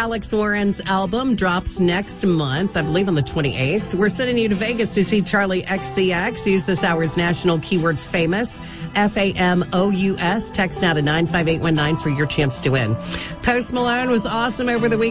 Alex Warren's album drops next month, I believe on the 28th. We're sending you to Vegas to see Charlie XCX. Use this hour's national keyword famous, FAMOUS. Text now to 95819 for your chance to win. Post Malone was awesome over the weekend.